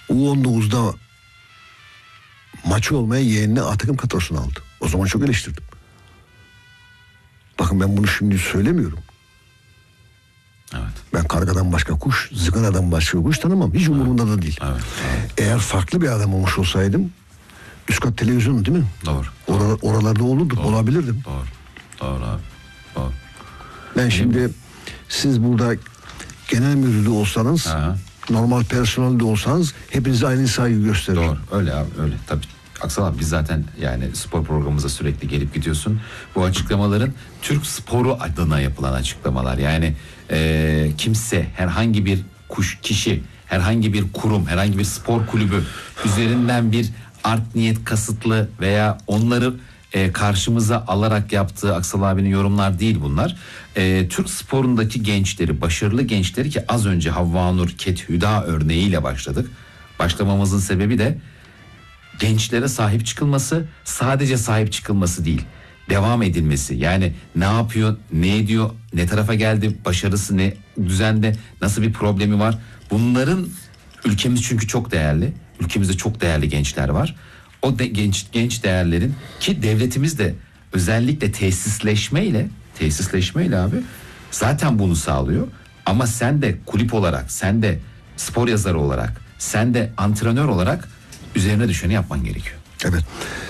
U19'da maçı olmayan yeğenine A takım kadrosuna aldı. O zaman çok eleştirdim. Bakın ben bunu şimdi söylemiyorum. Evet. Ben kargadan başka kuş, zıganadan başka kuş tanımam. Hiç umurumda da değil. Evet. Eğer farklı bir adam olmuş olsaydım, üst kat televizyon değil mi? Doğru. Oralarda olurdu, Doğru. olabilirdim. Doğru abi. Doğru. Ben şimdi siz burada genel müdürü olsanız, normal personel de olsanız hepinize aynı saygı gösteririm. Doğru. Öyle abi, öyle. Tabii. Aksal abi, biz zaten yani spor programımıza sürekli gelip gidiyorsun. Bu açıklamaların Türk sporu adına yapılan açıklamalar. Yani kimse, herhangi bir kişi, herhangi bir kurum, herhangi bir spor kulübü üzerinden bir art niyet, kasıtlı veya onları karşımıza alarak yaptığı Aksal abinin yorumlar değil bunlar. Türk sporundaki gençleri, başarılı gençleri, ki az önce Havva Nur Ket Hüda örneğiyle başladık. Başlamamızın sebebi de gençlere sahip çıkılması, sadece sahip çıkılması değil, devam edilmesi. Yani ne yapıyor, ne ediyor, ne tarafa geldi, başarısı ne düzende, nasıl bir problemi var. Bunların, ülkemiz çünkü çok değerli. Ülkemizde çok değerli gençler var. O genç değerlerin, ki devletimiz de özellikle tesisleşmeyle abi zaten bunu sağlıyor. Ama sen de kulüp olarak, sen de spor yazarı olarak, sen de antrenör olarak üzerine düşeni yapman gerekiyor. Evet.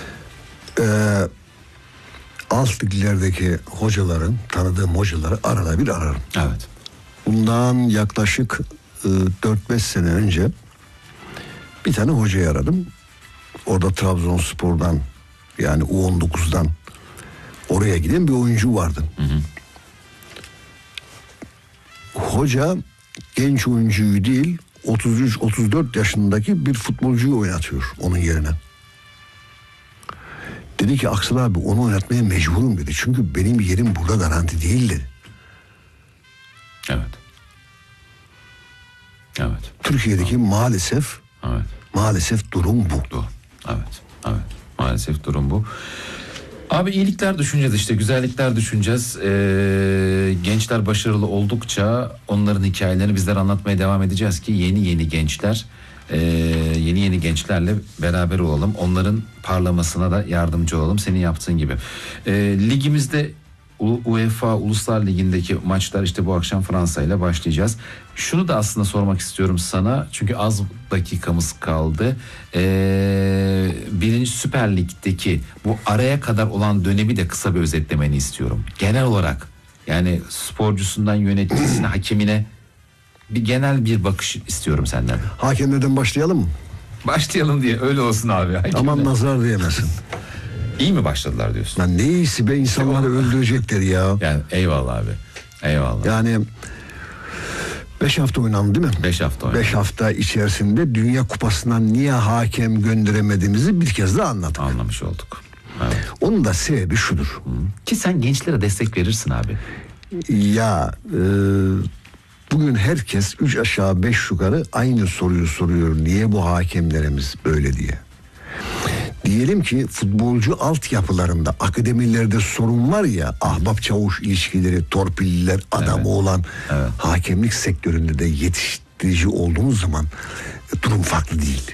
Alt liglerdeki hocaların, tanıdığım hocaları arada bir ararım. Evet. Bundan yaklaşık 4-5 sene önce bir tane hocayı aradım. Orada Trabzonspor'dan, yani U19'dan oraya giden bir oyuncu vardı. Hoca genç oyuncuyu değil, 33-34 yaşındaki bir futbolcuyu oynatıyor onun yerine. Dedi ki Aksal abi, onu oynatmaya mecburum dedi. Çünkü benim yerim burada garanti değil dedi. Evet. Evet. Türkiye'deki maalesef durum bu. Evet. Maalesef durum bu. Abi iyilikler düşüneceğiz, işte güzellikler düşüneceğiz. Gençler başarılı oldukça onların hikayelerini bizler anlatmaya devam edeceğiz ki yeni gençler, yeni gençlerle beraber olalım. Onların parlamasına da yardımcı olalım, senin yaptığın gibi. Ligimizde UEFA Uluslar Ligi'ndeki maçlar işte bu akşam Fransa ile başlayacağız. Şunu da aslında sormak istiyorum sana, çünkü az dakikamız kaldı. Birinci Süper Lig'deki bu araya kadar olan dönemi de kısa bir özetlemeni istiyorum. Genel olarak, yani sporcusundan yöneticisine, hakemine bir genel bir bakış istiyorum senden. Hakemlerden başlayalım mı? Başlayalım diye, öyle olsun abi. Aman nazar diyemesin. İyi mi başladılar diyorsun? Lan ne iyisi be, insanları öldürecekler ya. Yani eyvallah abi. Eyvallah. Yani 5 hafta oynandı değil mi? 5 hafta oynandı. 5 hafta içerisinde Dünya Kupası'ndan niye hakem gönderemediğimizi bir kez daha anladık. Anlamış olduk. Evet. Onun da sebebi şudur. Ki sen gençlere destek verirsin abi. Ya bugün herkes 3 aşağı 5 yukarı aynı soruyu soruyor. Niye bu hakemlerimiz böyle diye. Diyelim ki futbolcu altyapılarında, akademilerde sorun var ya, ahbap çavuş ilişkileri, torpilliler, adamı olan, hakemlik sektöründe de yetiştirici olduğunuz zaman durum farklı değil.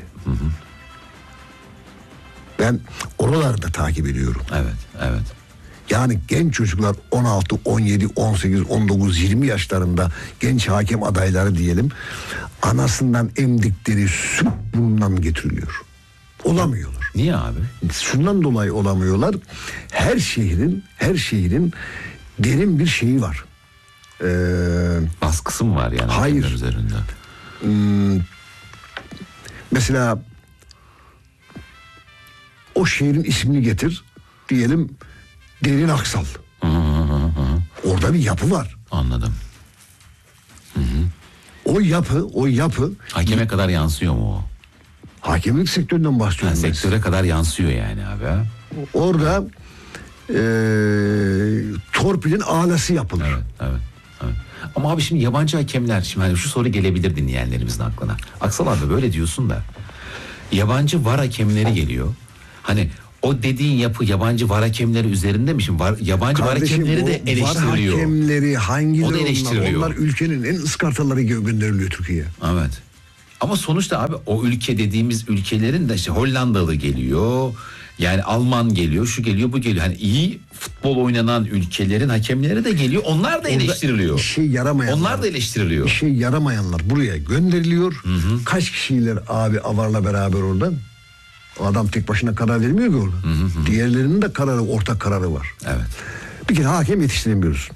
Ben oralarda takip ediyorum. Evet. Yani genç çocuklar 16, 17, 18, 19, 20 yaşlarında genç hakem adayları diyelim, anasından emdikleri süt burnundan getiriliyor. Olamıyorlar. Niye abi? Şundan dolayı olamıyorlar. Her şehrin derin bir şeyi var. Baskısı mı var yani? Hayır. Üzerinde? Mesela o şehrin ismini getir. Diyelim Derin Aksal. Orada bir yapı var. Anladım. O yapı hakeme kadar yansıyor mu o? Hakemlik sektöründen bahsediyorum. Sektöre kadar yansıyor yani abi. Ha? Orada torpilin alası yapılır. Evet. Ama abi şimdi yabancı hakemler, şimdi hani şu soru gelebilir dinleyenlerimizin aklına. Aksal abi böyle diyorsun da yabancı VAR hakemleri geliyor. Hani o dediğin yapı yabancı VAR hakemleri üzerinde mi? Şimdi yabancı VAR hakemleri de eleştiriliyor. VAR hakemleri hangileri o da eleştiriliyor. Onlar ülkenin en ıskartaları gönderiliyor Türkiye'ye. Evet. Ama sonuçta abi o ülke dediğimiz ülkelerin de işte Hollandalı geliyor. Yani Alman geliyor, şu geliyor, bu geliyor. Hani iyi futbol oynanan ülkelerin hakemleri de geliyor. Onlar da eleştiriliyor. İşe yaramayanlar. Onlar da eleştiriliyor. İşe yaramayanlar buraya gönderiliyor. Kaç kişiler abi avarla beraber orada? Adam tek başına karar vermiyor ki orada. Diğerlerinin de kararı, ortak kararı var. Evet. Bir kere hakem yetiştiremiyoruz.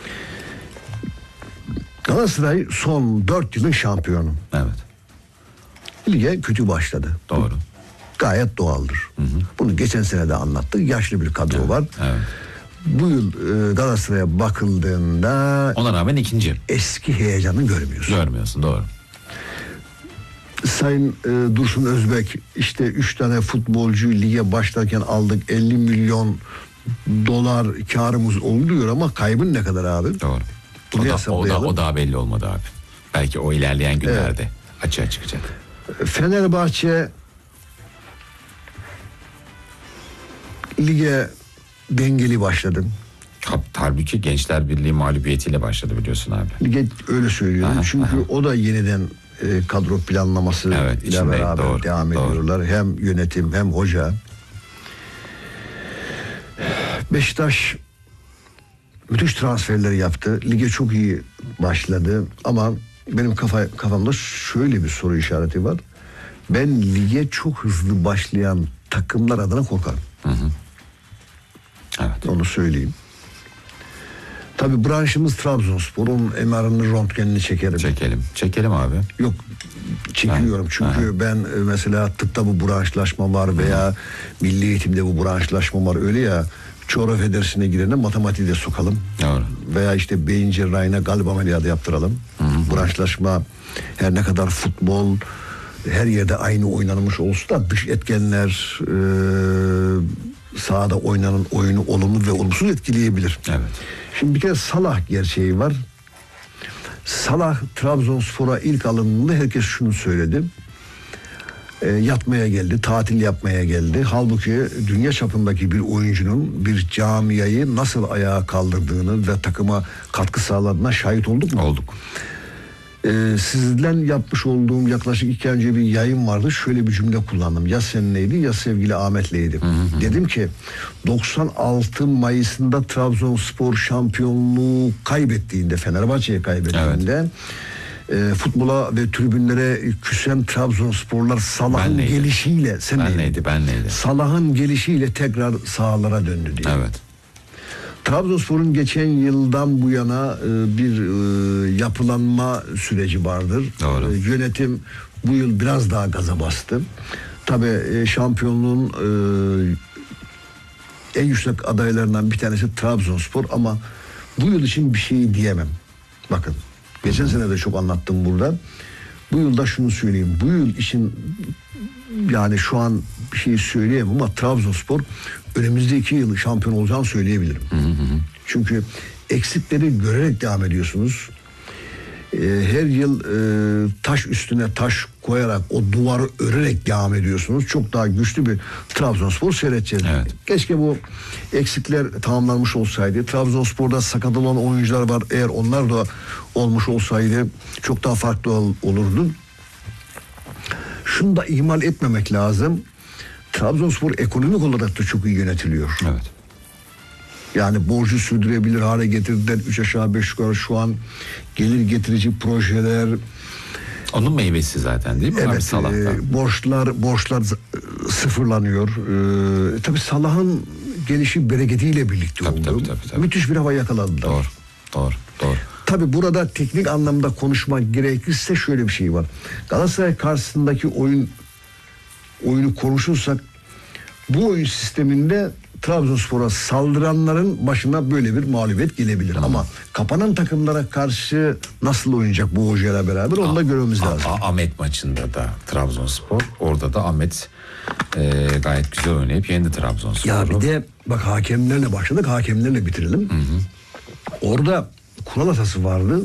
Galatasaray son 4 yılın şampiyonu. Evet. Lige kötü başladı. Doğru. Gayet doğaldır. Bunu geçen sene de anlattık. Yaşlı bir kadro var. Evet. Bu yıl Galatasaray'a bakıldığında Ona rağmen ikinci. eski heyecanı görmüyorsun. Görmüyorsun, doğru. Sayın Dursun Özbek işte 3 tane futbolcu lige başlarken aldık 50 milyon dolar karımız oldu diyor ama kaybın ne kadar abi? Doğru. Bunu hesaplayalım. O daha belli olmadı abi. Belki o ilerleyen günlerde açığa çıkacak. Fenerbahçe lige dengeli başladı. Halbuki Gençler Birliği mağlubiyetiyle başladı biliyorsun abi. Lige öyle söylüyorum. Çünkü o da yeniden kadro planlaması Evet, ile içinde, beraber doğru, devam ediyorlar. Hem yönetim hem hoca. Beşiktaş müthiş transferleri yaptı. Lige çok iyi başladı ama benim kafamda şöyle bir soru işareti var. Ben lige çok hızlı başlayan takımlar adına korkarım. Evet. Onu söyleyeyim. Tabii branşımız Trabzonspor. Onun MR'ını, röntgenini çekerim. Çekelim abi. Yok, çekiyorum çünkü ben mesela tıpta bu branşlaşma var veya milli eğitimde bu branşlaşma var. Öyle ya, coğrafya dersine girene matematiği de sokalım. Doğru. Veya işte beyin cerrahine kalp ameliyatı yaptıralım. Branşlaşma her ne kadar futbol her yerde aynı oynanmış olsa da dış etkenler sahada oynanan oyunu olumlu ve olumsuz etkileyebilir. Evet. Şimdi bir kere Salah gerçeği var. Salah Trabzonspor'a ilk alındığında herkes şunu söyledi. Yatmaya geldi, tatil yapmaya geldi. Halbuki dünya çapındaki bir oyuncunun bir camiayı nasıl ayağa kaldırdığını ve takıma katkı sağladığına şahit olduk mu? Olduk. Sizden yapmış olduğum yaklaşık 2 ay önce bir yayın vardı. Şöyle bir cümle kullandım. Ya seninleydi ya sevgili Ahmet'leydi. Dedim ki 96 Mayıs'ında Trabzonspor şampiyonluğu kaybettiğinde, Fenerbahçe'ye kaybettiğinde futbola ve tribünlere küsen Trabzonsporlar Salah'ın gelişiyle Salah'ın gelişiyle tekrar sahalara döndü diye. Evet. Trabzonspor'un geçen yıldan bu yana bir yapılanma süreci vardır. Doğru. Yönetim bu yıl biraz daha gaza bastı. Tabii şampiyonluğun en yüksek adaylarından bir tanesi Trabzonspor ama bu yıl için bir şey diyemem. Bakın, geçen sene de çok anlattım burada. Bu yılda şunu söyleyeyim. Bu yıl için yani şu an bir şey söyleyemem ama Trabzonspor önümüzdeki 2 yıl şampiyon olacağını söyleyebilirim. Çünkü eksikleri görerek devam ediyorsunuz. Her yıl taş üstüne taş koyarak o duvarı örerek devam ediyorsunuz. Çok daha güçlü bir Trabzonspor seyredeceğiz. Evet. Keşke bu eksikler tamamlanmış olsaydı. Trabzonspor'da sakat olan oyuncular var. Eğer onlar da olmuş olsaydı çok daha farklı olurdu. Şunu da ihmal etmemek lazım. Trabzonspor ekonomik olarak da çok iyi yönetiliyor. Evet. Yani borcu sürdürebilir hale getirdiler. 3 aşağı 5 yukarı şu an gelir getirici projeler. Onun meyvesi zaten değil mi? Evet. Borçlar sıfırlanıyor. Tabii Salah'ın gelişi bereketiyle birlikte oldu. Tabii. Müthiş bir hava yakaladılar. Doğru. Tabii burada teknik anlamda konuşmak gerekirse şöyle bir şey var. Galatasaray karşısındaki oyunu konuşursak bu oyun sisteminde Trabzonspor'a saldıranların başına böyle bir mağlubiyet gelebilir. Ama kapanan takımlara karşı nasıl oynayacak bu hocayla beraber onu da görmemiz lazım. Ahmet maçında da Trabzonspor, orada da Ahmet gayet güzel oynayıp yendi Trabzonspor'u. Ya bir de bak, hakemlerle başladık, hakemlerle bitirelim. Orada kural hatası vardı.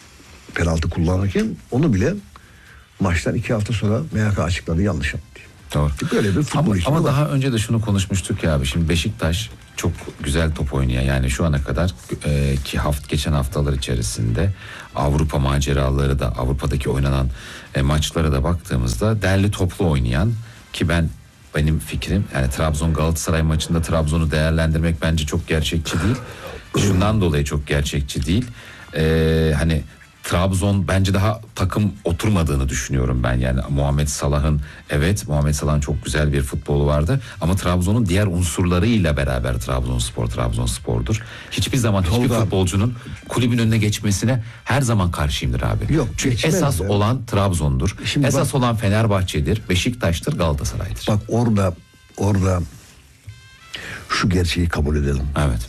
Penaltı kullanırken onu bile maçtan 2 hafta sonra MHK açıkladı, yanlış yaptı. Doğru. Böyle bir futbol Ama, işi ama var. daha önce de şunu konuşmuştuk ya abi. Şimdi Beşiktaş çok güzel top oynuyor. Yani şu ana kadar ki geçen haftalar içerisinde Avrupa maceraları da, Avrupa'daki oynanan maçlara da baktığımızda derli toplu oynayan, ki benim fikrim, yani Trabzon Galatasaray maçında Trabzon'u değerlendirmek bence çok gerçekçi değil. Şundan dolayı çok gerçekçi değil. Hani Trabzon bence daha takım oturmadığını düşünüyorum ben. Yani Muhammed Salah'ın çok güzel bir futbolu vardı ama Trabzon'un diğer unsurlarıyla beraber Trabzonspor'dur. Hiçbir zaman hiçbir futbolcunun kulübün önüne geçmesine her zaman karşıyımdır abi. Yok, çünkü geçmez esas de. olan Trabzon'dur. Şimdi esas olan Fenerbahçe'dir, Beşiktaş'tır, Galatasaray'dır. Bak orada şu gerçeği kabul edelim. Evet.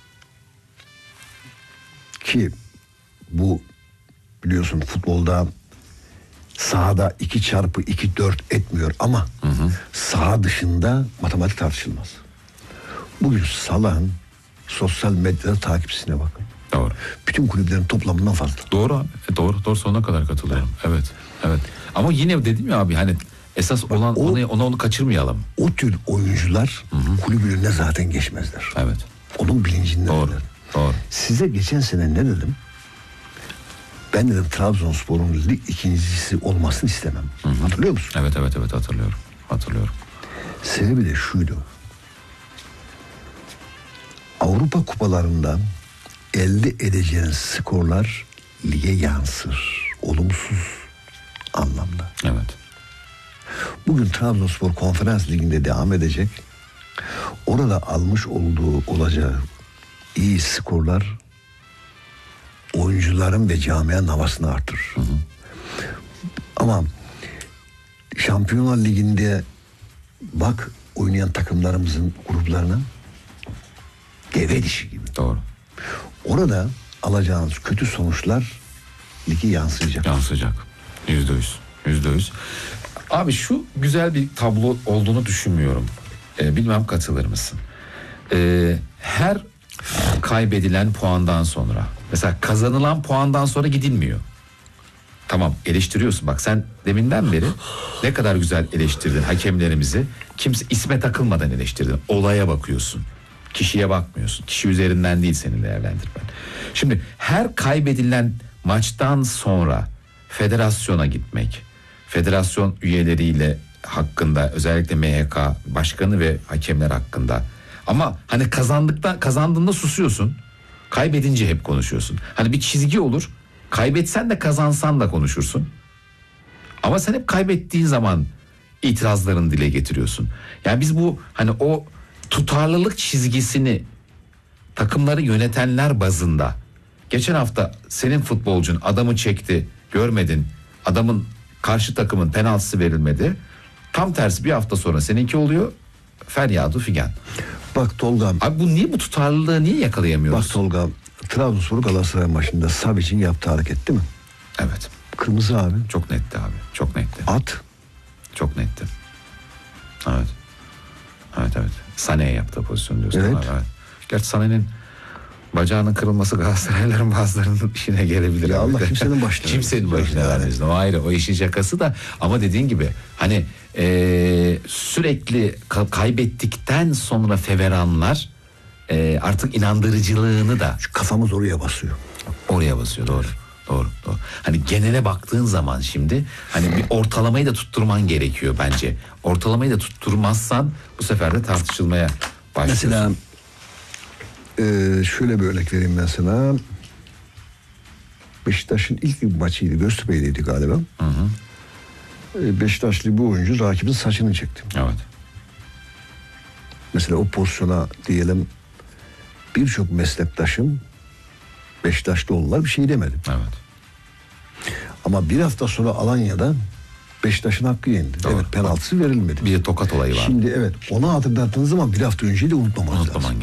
Ki bu biliyorsun futbolda sahada 2x2 4 etmiyor ama saha dışında matematik tartışılmaz. Bugün Salah'ın sosyal medyada takipçisine bakın. Doğru. Bütün kulüplerin toplamından fazla. Doğru abi. Doğru sonuna kadar katılıyorum. Evet. Ama yine dedim ya abi, hani esas olan onu kaçırmayalım. O tür oyuncular kulübün önüne zaten geçmezler. Evet. Onun bilincinde. Doğru. Size geçen sene ne dedim? Ben dedim Trabzonspor'un lig ikincisi olmasını istemem. Hatırlıyor musun? Evet hatırlıyorum. Sebebi de şuydu. Avrupa kupalarında elde edeceğin skorlar lige yansır. Olumsuz anlamda. Evet. Bugün Trabzonspor Konferans Ligi'nde devam edecek. Orada almış olacağı iyi skorlar oyuncuların ve camianın havasını artırır. Ama Şampiyonlar Ligi'nde bak oynayan takımlarımızın gruplarına, deve dişi gibi. Doğru. Orada alacağınız kötü sonuçlar ligi yansıyacak. %100. Abi şu güzel bir tablo olduğunu düşünmüyorum. Bilmem katılır mısın? Her kaybedilen puandan sonra, mesela kazanılan puandan sonra gidilmiyor. Tamam, eleştiriyorsun. Bak sen deminden beri ne kadar güzel eleştirdin hakemlerimizi. Kimse isme takılmadan eleştirdin. Olaya bakıyorsun. Kişiye bakmıyorsun. Kişi üzerinden değil senin değerlendirmen. Şimdi her kaybedilen maçtan sonra federasyona gitmek, federasyon üyeleriyle hakkında, özellikle MHK başkanı ve hakemler hakkında, ama hani kazandığında susuyorsun. Kaybedince hep konuşuyorsun. Hani bir çizgi olur. Kaybetsen de kazansan da konuşursun. Ama sen hep kaybettiğin zaman itirazlarını dile getiriyorsun. Yani biz bu hani o tutarlılık çizgisini takımları yönetenler bazında, geçen hafta senin futbolcun adamı çekti, görmedin. Adamın, karşı takımın penaltısı verilmedi. Tam tersi bir hafta sonra seninki oluyor. Feryadu figan. Bak Tolga. Abi bu tutarlılığı niye yakalayamıyoruz? Bak Tolga, Trabzonspor Galatasaray maçında Savic'in yaptığı hareket değil mi? Evet. Kırmızı abi. Çok netti abi. Çok netti. At. Çok netti. Evet. Sané'ye yaptığı pozisyon diyorsun. Evet. Evet. Gerçi Sané'nin bacağının kırılması Galatasaraylıların bazılarının işine gelebilir. Ya abi. Allah kimsenin başına. Kimsenin başına vermesin. O ayrı. O işin şakası da, ama dediğin gibi hani sürekli kaybettikten sonra feveranlar artık inandırıcılığını da Şu kafamız oraya basıyor. oraya basıyor. Doğru. Hani genele baktığın zaman şimdi hani bir ortalamayı da tutturman gerekiyor bence. Ortalamayı da tutturmazsan bu sefer de tartışılmaya başlıyorsun. Mesela şöyle bir örnek vereyim ben sana. Beşiktaş'ın ilk maçıydı. Göztepe'yleydi galiba. Beşiktaşlı bu oyuncu rakibin saçını çekti. Evet. Mesela o pozisyona diyelim birçok meslektaşım, Beşiktaşlı oldular, bir şey demedim. Evet. Ama bir hafta sonra Alanya'da Beşiktaş'ın hakkı yendi. Doğru. Evet, penaltısı verilmedi. Bir de tokat olayı var. Şimdi evet, onu hatırlattığınız zaman bir hafta önceyi de unutmamanız lazım. Unutmaman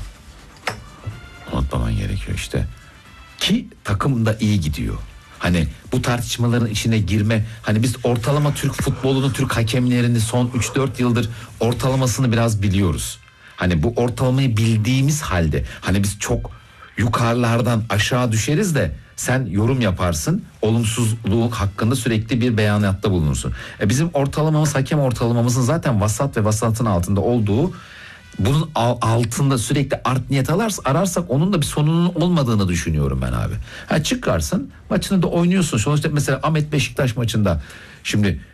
gerekiyor işte. Ki takım da iyi gidiyor. Hani bu tartışmaların içine girme, hani biz ortalama Türk futbolunu, Türk hakemlerini son 3-4 yıldır ortalamasını biraz biliyoruz. Hani bu ortalamayı bildiğimiz halde hani biz çok yukarılardan aşağı düşeriz de sen yorum yaparsın, olumsuzluğu hakkında sürekli bir beyanatta bulunursun. Bizim ortalamamız, hakem ortalamamızın zaten vasat ve vasatın altında olduğu, bunun altında sürekli art niyet ararsak onun da bir sonunun olmadığını düşünüyorum ben abi. Çıkarsın, maçını da oynuyorsun. Sonuçta mesela Ahmet Beşiktaş maçında şimdi